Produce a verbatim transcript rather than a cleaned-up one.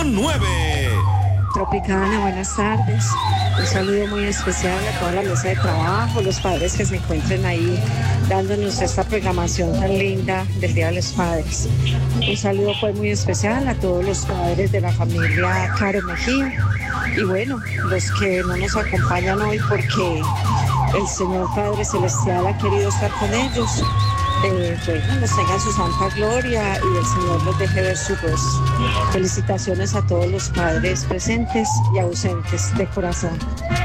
nueve. Tropicana, buenas tardes. Un saludo muy especial a toda la mesa de trabajo, los padres que se encuentren ahí dándonos esta programación tan linda del Día de los Padres. Un saludo pues muy especial a todos los padres de la familia Caro Mejía y bueno, los que no nos acompañan hoy porque el Señor Padre Celestial ha querido estar con ellos. Eh, bueno, nos tengan su santa gloria y el Señor los deje ver su rostro. Felicitaciones a todos los padres presentes y ausentes de corazón.